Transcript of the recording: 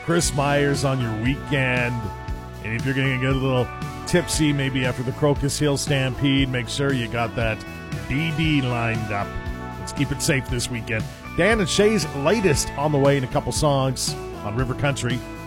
Chris Myers on your weekend. And if you're going to get a little tipsy, maybe after the Crocus Hill Stampede, make sure you got that DD lined up. Let's keep it safe this weekend. Dan and Shay's latest on the way in a couple songs on River Country.